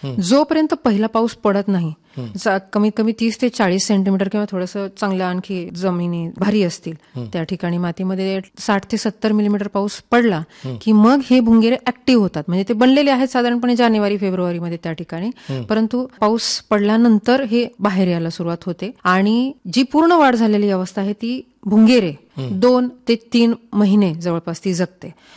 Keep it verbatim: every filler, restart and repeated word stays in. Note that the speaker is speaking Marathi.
जोपर्यंत पहिला पाऊस पडत नाही, कमीत कमी तीस ते चाळीस सेंटीमीटर किंवा थोडंसं चांगलं आणखी जमिनी भारी असतील त्या ठिकाणी मातीमध्ये साठ ते सत्तर मिलीमीटर पाऊस पडला की मग हे भुंगेरे ऍक्टिव्ह होतात. म्हणजे ते बनलेले आहेत साधारणपणे जानेवारी फेब्रुवारीमध्ये त्या ठिकाणी, परंतु पाऊस पडल्यानंतर हे बाहेर यायला सुरुवात होते आणि जी पूर्ण वाढ झालेली अवस्था आहे ती भुंगेरे दोन ते तीन महिने जवळपास ती जगते.